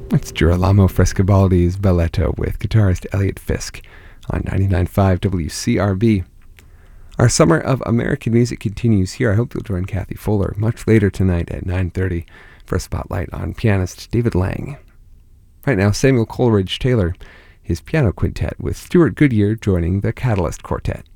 It's Girolamo Frescobaldi's Balletto with guitarist Elliot Fisk on 99.5 WCRB. Our summer of American music continues here. I hope you'll join Kathy Fuller much later tonight at 9:30 for a spotlight on pianist David Lang. Right now, Samuel Coleridge Taylor, his piano quintet with Stuart Goodyear joining the Catalyst Quartet.